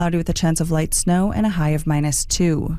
Cloudy with a chance of light snow and a high of -2.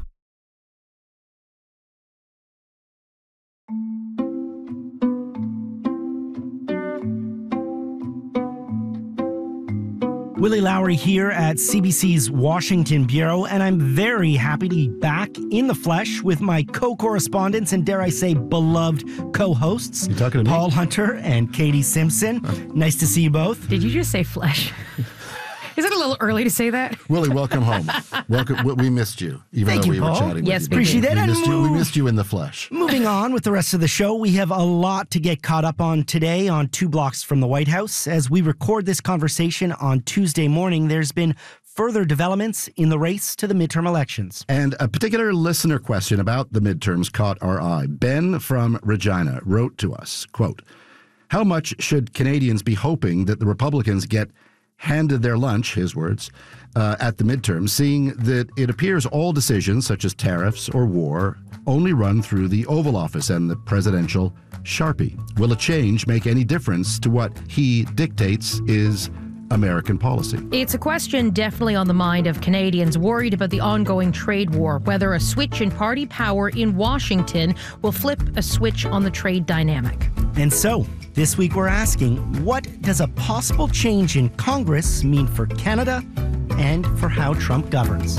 Willie Lowry here at CBC's Washington Bureau, and I'm very happy to be back in the flesh with my co-correspondents and, dare I say, beloved co-hosts, You talking to me? Paul Hunter and Katie Simpson. Nice to see you both. Did you just say flesh? Is it a little early to say that? Willie, welcome home. Welcome. We missed you, even Thank though you, we were Paul. chatting Yes, with you. we did. Appreciate that. We missed you in the flesh. Moving on with the rest of the show, we have a lot to get caught up on today on 2 blocks from the White House. As we record this conversation on Tuesday morning, there's been further developments in the race to the midterm elections. And a particular listener question about the midterms caught our eye. Ben from Regina wrote to us, quote, "How much should Canadians be hoping that the Republicans get handed their lunch," his words, at the midterms, seeing that it appears all decisions such as tariffs or war only run through the Oval Office and the presidential Sharpie? Will a change make any difference to what he dictates is American policy? It's a question definitely on the mind of Canadians worried about the ongoing trade war, whether a switch in party power in Washington will flip a switch on the trade dynamic. And so, this week we're asking, what does a possible change in Congress mean for Canada and for how Trump governs?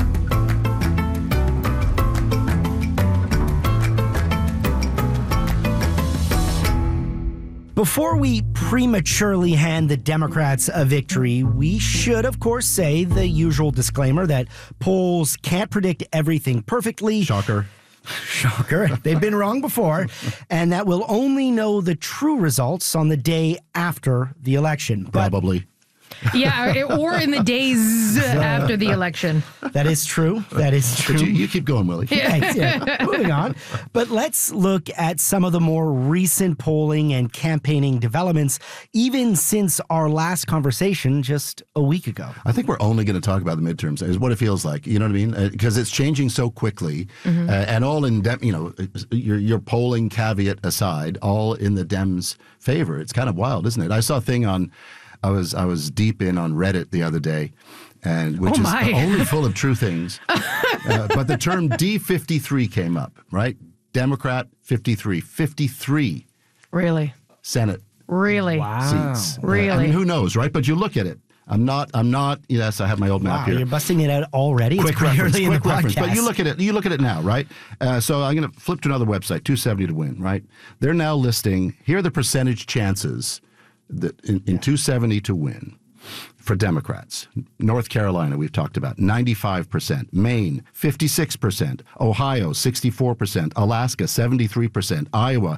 Before we prematurely hand the Democrats a victory, we should, of course, say the usual disclaimer that polls can't predict everything perfectly. Shocker. Shocker. They've been wrong before. And that we'll only know the true results on the day after the election. But Probably. Yeah, or in the days after the election. that is true. That is true. But you keep going, Willie. Thanks, yeah. Moving on. But let's look at some of the more recent polling and campaigning developments, even since our last conversation just a week ago. I think we're only going to talk about the midterms, is what it feels like. You know what I mean? Because it's changing so quickly, and all in your polling caveat aside, all in the Dems' favor. It's kind of wild, isn't it? I saw a thing on. I was deep in on Reddit the other day, and which is only full of true things. But the term D53 came up, right? Democrat 53 Really? Senate Really? seats. Really? I mean, who knows, right? But you look at it. I'm not. Yes, I have my old map Wow, here. you're busting it out already. Quick it's pretty reference, early in the quick reference. podcast. But you look at it now, right? So I'm going to flip to another website, 270 to win, right? They're now listing, here are the percentage chances that in 270 to win for Democrats. North Carolina, we've talked about, 95%. Maine, 56%. Ohio, 64%. Alaska, 73%. Iowa,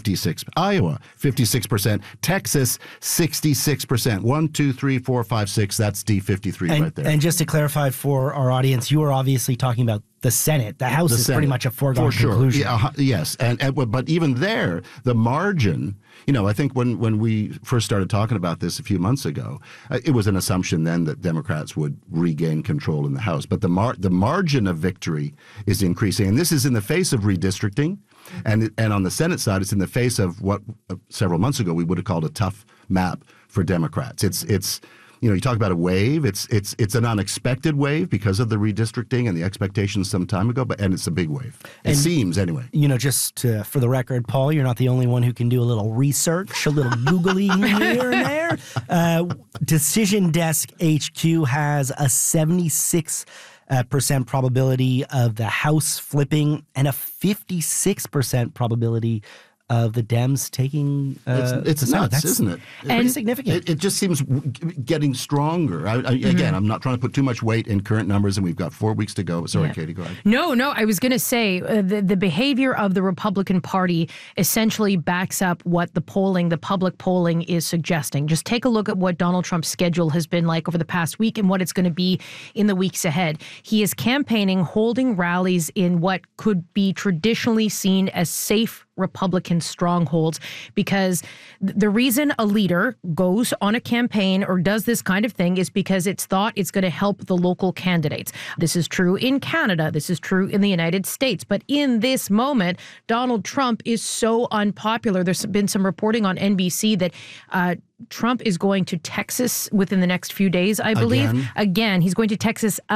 56%. Texas, 66%. 1, 2, 3, 4, 5, 6. That's D53 right there. And just to clarify for our audience, you are obviously talking about the Senate. The House is pretty much a foregone conclusion. Yeah, yes. But even there, the margin, I think when we first started talking about this a few months ago, it was an assumption then that Democrats would regain control in the House. But the margin of victory is increasing. And this is in the face of redistricting. And on the Senate side, it's in the face of what several months ago we would have called a tough map for Democrats. It's you talk about a wave. It's an unexpected wave because of the redistricting and the expectations some time ago, and it's a big wave. It seems, anyway. Just for the record, Paul, you're not the only one who can do a little research, a little Googling here and there. Decision Desk HQ has a 76% probability of the House flipping and a 56% probability of the Dems taking it's nuts, isn't it? Pretty significant. It just seems getting stronger. Again, I'm not trying to put too much weight in current numbers, and we've got 4 weeks to go. Sorry, Katie, go ahead. No, I was going to say the behavior of the Republican Party essentially backs up what the public polling is suggesting. Just take a look at what Donald Trump's schedule has been like over the past week and what it's going to be in the weeks ahead. He is campaigning, holding rallies in what could be traditionally seen as safe Republican strongholds, because the reason a leader goes on a campaign or does this kind of thing is because it's thought it's going to help the local candidates. This is true in Canada. This is true in the United States. But in this moment, Donald Trump is so unpopular. There's been some reporting on NBC that Trump is going to Texas within the next few days, I believe. Again, he's going to Texas